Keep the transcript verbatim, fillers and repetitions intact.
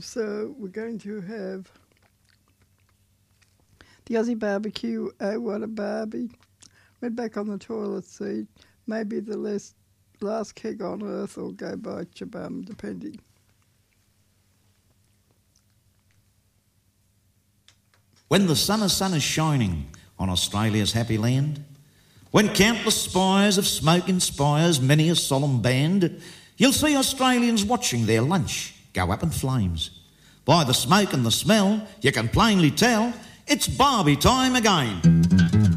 So we're going to have the Aussie barbecue. Oh, what a barbie. Went back on the toilet seat. Maybe the last, last keg on earth or go by Chabum, depending. When the sun, sun is shining on Australia's happy land, when countless spires of smoke inspires many a solemn band, you'll see Australians watching their lunch go up in flames. By the smoke and the smell, you can plainly tell it's Barbie time again.